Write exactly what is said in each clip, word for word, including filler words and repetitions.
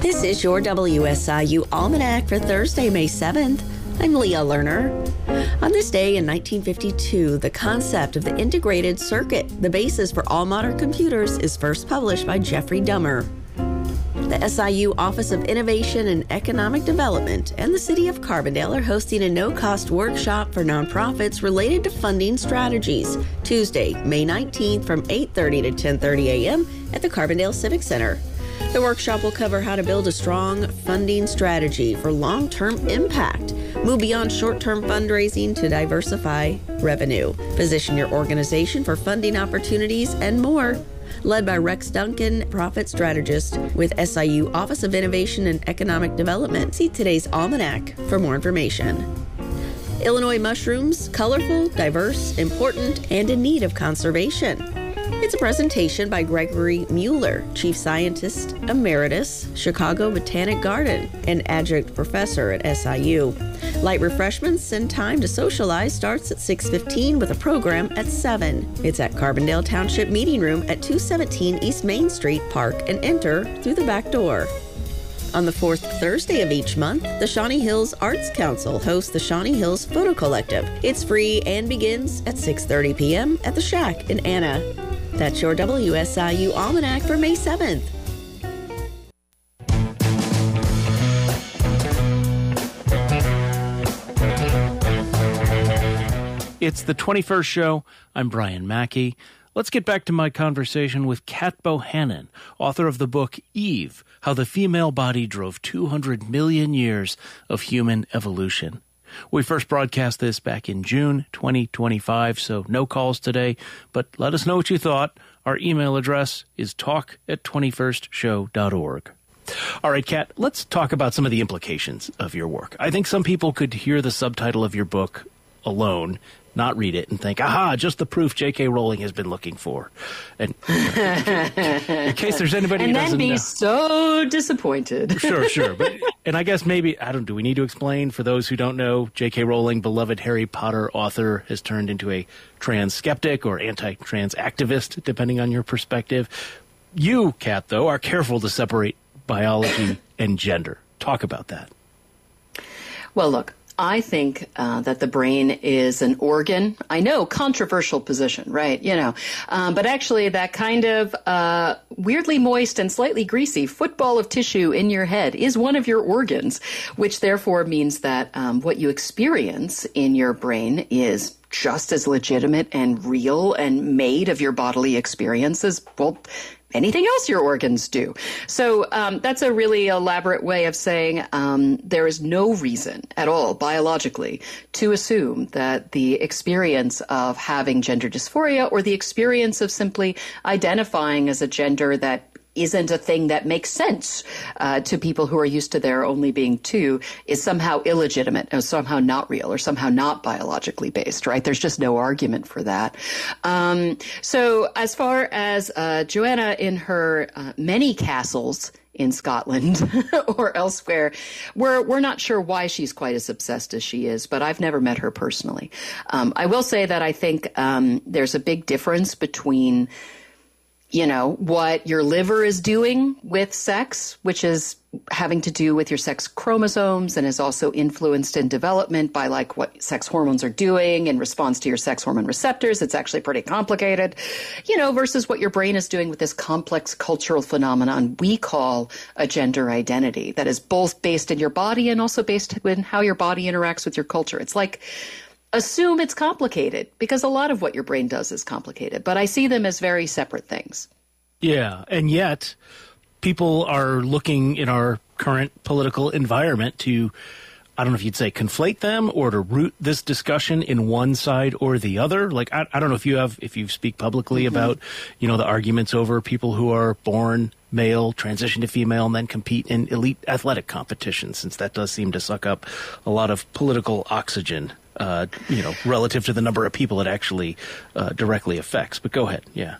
This is your W S I U Almanac for Thursday, May seventh. I'm Leah Lerner. On this day in nineteen fifty-two, the concept of the integrated circuit, the basis for all modern computers, is first published by Jeffrey Dummer. The S I U Office of Innovation and Economic Development and the City of Carbondale are hosting a no-cost workshop for nonprofits related to funding strategies, Tuesday, May nineteenth from eight thirty to ten thirty a.m. at the Carbondale Civic Center. The workshop will cover how to build a strong funding strategy for long-term impact, move beyond short-term fundraising to diversify revenue, position your organization for funding opportunities, and more. Led by Rex Duncan, profit strategist with S I U Office of Innovation and Economic Development. See today's Almanac for more information. Illinois mushrooms, colorful, diverse, important, and in need of conservation. It's a presentation by Gregory Mueller, Chief Scientist Emeritus, Chicago Botanic Garden, and Adjunct Professor at S I U. Light refreshments and time to socialize starts at six fifteen with a program at seven. It's at Carbondale Township Meeting Room at two seventeen East Main Street. Park and enter through the back door. On the fourth Thursday of each month, the Shawnee Hills Arts Council hosts the Shawnee Hills Photo Collective. It's free and begins at six thirty p.m. at the Shack in Anna. That's your W S I U Almanac for May seventh. It's the twenty-first show. I'm Brian Mackey. Let's get back to my conversation with Kat Bohannon, author of the book Eve, How the Female Body Drove two hundred million Years of Human Evolution. We first broadcast this back in June twenty twenty-five, so no calls today, but let us know what you thought. Our email address is talk at twenty-first show dot org. All right, Kat, let's talk about some of the implications of your work. I think some people could hear the subtitle of your book alone, not read it, and think, aha, just the proof J K. Rowling has been looking for. And in case there's anybody and who doesn't know. And then be know. so disappointed. Sure, sure. But, and I guess maybe, I don't, do we need to explain for those who don't know, J K. Rowling, beloved Harry Potter author, has turned into a trans skeptic or anti-trans activist, depending on your perspective. You, Kat, though, are careful to separate biology and gender. Talk about that. Well, look. I think uh, that the brain is an organ. I know, controversial position, right? You know, um, but actually that kind of uh, weirdly moist and slightly greasy football of tissue in your head is one of your organs, which therefore means that um, what you experience in your brain is just as legitimate and real and made of your bodily experiences. Well, anything else your organs do. So um, that's a really elaborate way of saying um, there is no reason at all biologically to assume that the experience of having gender dysphoria or the experience of simply identifying as a gender that isn't a thing that makes sense uh, to people who are used to there only being two is somehow illegitimate or somehow not real or somehow not biologically based, right? There's just no argument for that. Um, so as far as uh, Joanna in her uh, many castles in Scotland or elsewhere, we're, we're not sure why she's quite as obsessed as she is, but I've never met her personally. Um, I will say that I think um, there's a big difference between you know, what your liver is doing with sex, which is having to do with your sex chromosomes and is also influenced in development by like what sex hormones are doing in response to your sex hormone receptors. It's actually pretty complicated, you know, versus what your brain is doing with this complex cultural phenomenon we call a gender identity that is both based in your body and also based in how your body interacts with your culture. It's like, assume it's complicated because a lot of what your brain does is complicated, but I see them as very separate things. Yeah, and yet people are looking in our current political environment to, I don't know if you'd say conflate them or to root this discussion in one side or the other. Like, I, I don't know if you have, if you speak publicly mm-hmm. about, you know, the arguments over people who are born male, transition to female, and then compete in elite athletic competitions, since that does seem to suck up a lot of political oxygen. Uh, you know, relative to the number of people it actually uh, directly affects. But go ahead, yeah.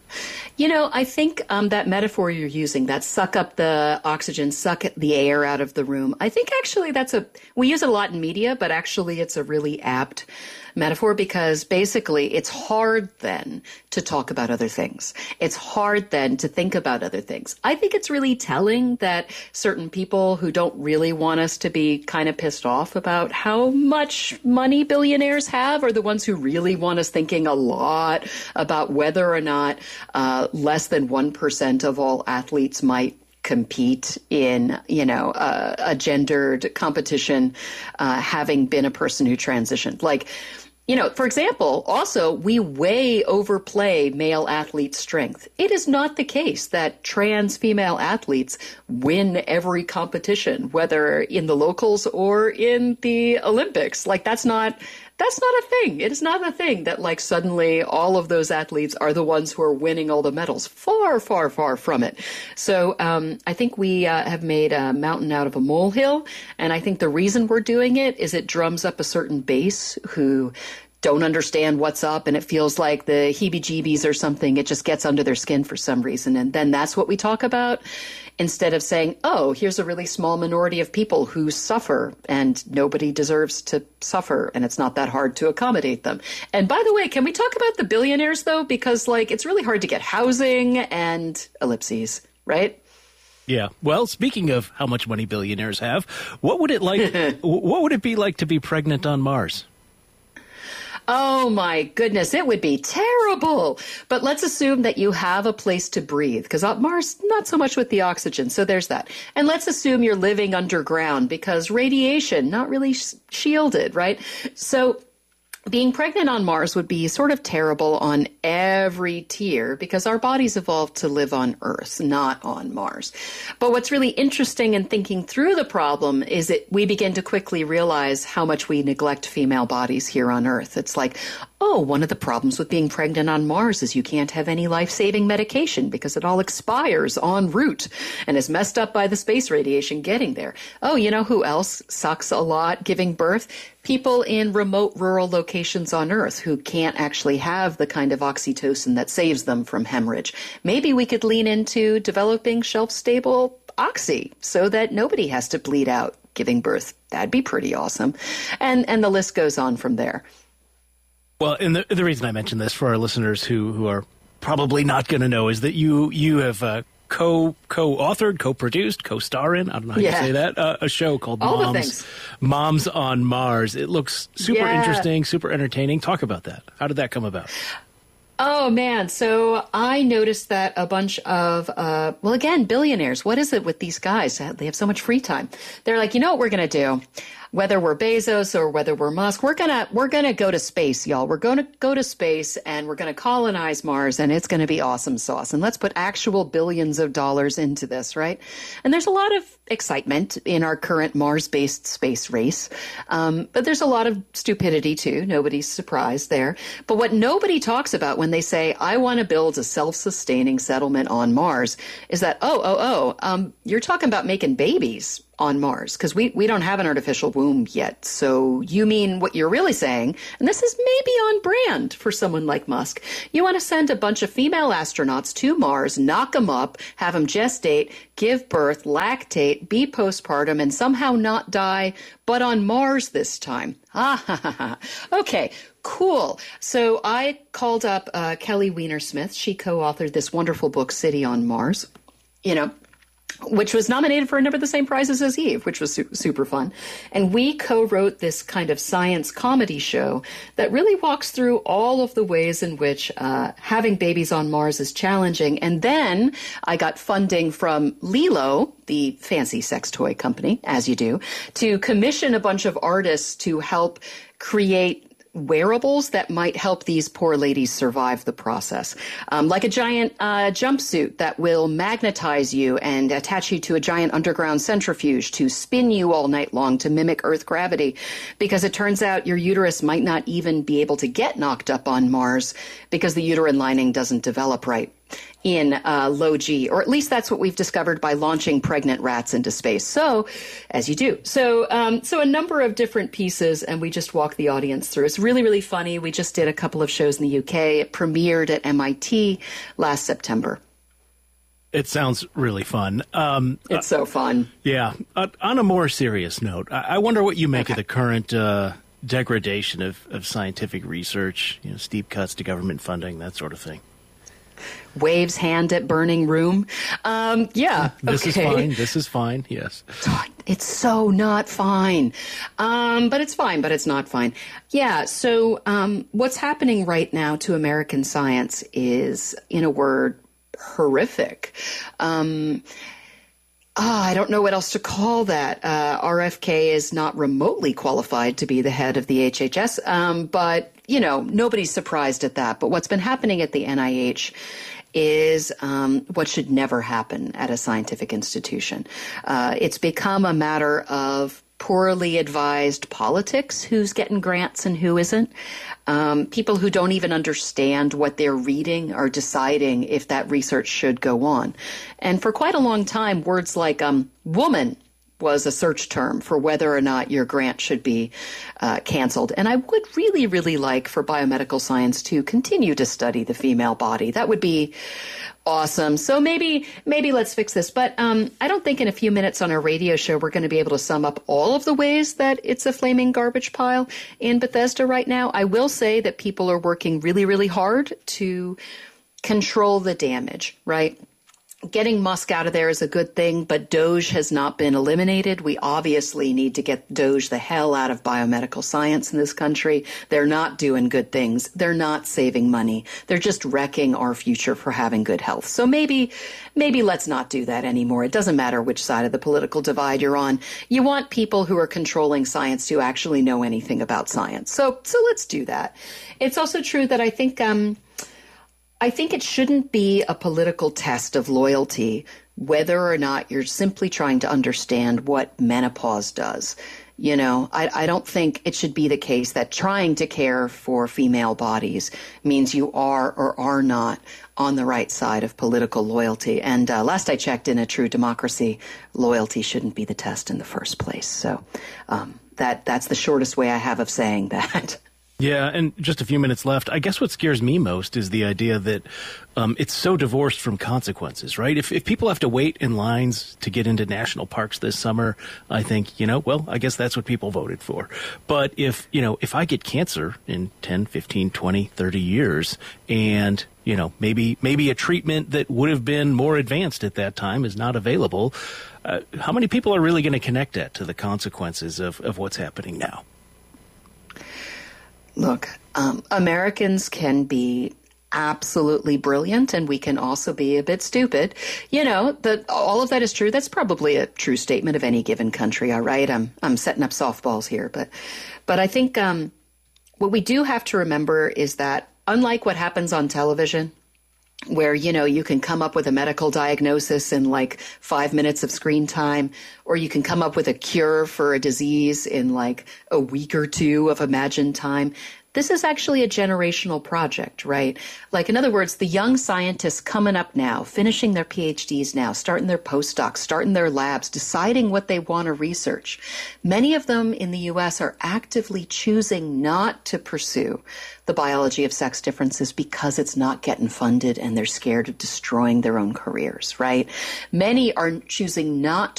You know, I think um, that metaphor you're using, that suck up the oxygen, suck the air out of the room, I think actually that's a, we use it a lot in media, but actually it's a really apt metaphor because basically it's hard then to talk about other things. It's hard then to think about other things. I think it's really telling that certain people who don't really want us to be kind of pissed off about how much money billionaires have are the ones who really want us thinking a lot about whether or not uh, less than one percent of all athletes might compete in, you know, uh, a gendered competition, uh, having been a person who transitioned. Like, you know, for example, also, we way overplay male athlete strength. It is not the case that trans female athletes win every competition, whether in the locals or in the Olympics. Like, that's not... That's not a thing. It is not a thing that, like, suddenly all of those athletes are the ones who are winning all the medals. Far, far, far from it. So um, I think we uh, have made a mountain out of a molehill. And I think the reason we're doing it is it drums up a certain base who don't understand what's up, and it feels like the heebie-jeebies or something. It just gets under their skin for some reason. And then that's what we talk about, instead of saying, oh, here's a really small minority of people who suffer, and nobody deserves to suffer, and it's not that hard to accommodate them. And by the way, can we talk about the billionaires, though? Because, like, it's really hard to get housing and ellipses, right? Yeah. Well, speaking of how much money billionaires have, what would it like? What would it be like to be pregnant on Mars? Oh, my goodness, it would be terrible. But let's assume that you have a place to breathe, because on Mars, not so much with the oxygen. So there's that. And let's assume you're living underground because radiation, not really sh- shielded, right? So being pregnant on Mars would be sort of terrible on every tier because our bodies evolved to live on Earth, not on Mars. But what's really interesting in thinking through the problem is that we begin to quickly realize how much we neglect female bodies here on Earth. It's like, oh, one of the problems with being pregnant on Mars is you can't have any life-saving medication because it all expires en route and is messed up by the space radiation getting there. Oh, you know who else sucks a lot giving birth? People in remote rural locations on Earth who can't actually have the kind of oxytocin that saves them from hemorrhage. Maybe we could lean into developing shelf-stable oxy so that nobody has to bleed out giving birth. That'd be pretty awesome. And and the list goes on from there. Well, and the, the reason I mention this for our listeners who, who are probably not going to know is that you you have uh, co co-authored, co-produced, co-star in, I don't know how yeah. you say that, uh, a show called All Moms Moms on Mars. It looks super yeah. interesting, super entertaining. Talk about that. How did that come about? Oh, man. So I noticed that a bunch of, uh, well, again, billionaires, what is it with these guys? They have so much free time. They're like, you know what we're going to do? Whether we're Bezos or whether we're Musk, we're going to we're going to go to space, y'all. We're going to go to space and we're going to colonize Mars, and it's going to be awesome sauce. And let's put actual billions of dollars into this, right? And there's a lot of excitement in our current Mars-based space race. Um, but there's a lot of stupidity, too. Nobody's surprised there. But what nobody talks about when they say, I want to build a self-sustaining settlement on Mars is that, oh, oh, oh, um, you're talking about making babies on Mars, because we, we don't have an artificial womb yet. So you mean what you're really saying, and this is maybe on brand for someone like Musk, you want to send a bunch of female astronauts to Mars, knock them up, have them gestate, give birth, lactate, be postpartum, and somehow not die, but on Mars this time. Ah, ha, ha, ha. Okay, cool. So I called up uh, Kelly Weiner-Smith. She co-authored this wonderful book, City on Mars. You know, which was nominated for a number of the same prizes as Eve, which was su- super fun. And we co-wrote this kind of science comedy show that really walks through all of the ways in which uh, having babies on Mars is challenging. And then I got funding from Lilo, the fancy sex toy company, as you do, to commission a bunch of artists to help create wearables that might help these poor ladies survive the process. Um, like a giant uh, jumpsuit that will magnetize you and attach you to a giant underground centrifuge to spin you all night long to mimic Earth gravity, because it turns out your uterus might not even be able to get knocked up on Mars because the uterine lining doesn't develop right. in uh, low G, or at least that's what we've discovered by launching pregnant rats into space. So, as you do. So, um, so a number of different pieces, and we just walk the audience through. It's really, really funny. We just did a couple of shows in the U K. It premiered at M I T last September. It sounds really fun. Um, it's uh, so fun. Yeah. Uh, on a more serious note, I, I wonder what you make okay. of the current uh, degradation of, of scientific research, you know, steep cuts to government funding, that sort of thing. Waves hand at burning room. Um, yeah. This okay. is fine. This is fine. Yes. It's so not fine. Um, but it's fine, but it's not fine. Yeah. So um, what's happening right now to American science is, in a word, horrific. Um, ah, I don't know what else to call that. Uh, R F K is not remotely qualified to be the head of the H H S, um, but, you know, nobody's surprised at that. But what's been happening at the N I H is um, what should never happen at a scientific institution. Uh, it's become a matter of poorly advised politics, who's getting grants and who isn't. Um, people who don't even understand what they're reading are deciding if that research should go on. And for quite a long time, words like um, woman was a search term for whether or not your grant should be uh, canceled. And I would really, really like for biomedical science to continue to study the female body. That would be awesome. So maybe, maybe let's fix this. But um, I don't think in a few minutes on our radio show, we're going to be able to sum up all of the ways that it's a flaming garbage pile in Bethesda right now. I will say that people are working really, really hard to control the damage, right? Getting Musk out of there is a good thing, but Doge has not been eliminated. We obviously need to get Doge the hell out of biomedical science in this country. They're not doing good things. They're not saving money. They're just wrecking our future for having good health. So maybe, maybe let's not do that anymore. It doesn't matter which side of the political divide you're on. You want people who are controlling science to actually know anything about science. So, so let's do that. It's also true that I think, um, I think it shouldn't be a political test of loyalty whether or not you're simply trying to understand what menopause does. You know, I, I don't think it should be the case that trying to care for female bodies means you are or are not on the right side of political loyalty. And uh, last I checked, in a true democracy, loyalty shouldn't be the test in the first place. So um, that that's the shortest way I have of saying that. Yeah, and just a few minutes left. I guess what scares me most is the idea that um, it's so divorced from consequences, right? If, if people have to wait in lines to get into national parks this summer, I think, you know, well, I guess that's what people voted for. But if, you know, if I get cancer in ten, fifteen, twenty, thirty years and, you know, maybe maybe a treatment that would have been more advanced at that time is not available, uh, how many people are really going to connect that to the consequences of, of what's happening now? Look, um, Americans can be absolutely brilliant, and we can also be a bit stupid. You know, the, all of that is true. That's probably a true statement of any given country. All right, I'm I'm setting up softballs here, but but I think um, what we do have to remember is that unlike what happens on television, where, you know, you can come up with a medical diagnosis in like five minutes of screen time, or you can come up with a cure for a disease in like a week or two of imagined time. This is actually a generational project, right? Like, in other words, the young scientists coming up now, finishing their PhDs now, starting their postdocs, starting their labs, deciding what they want to research. Many of them in the U S are actively choosing not to pursue the biology of sex differences because it's not getting funded and they're scared of destroying their own careers, right? Many are choosing not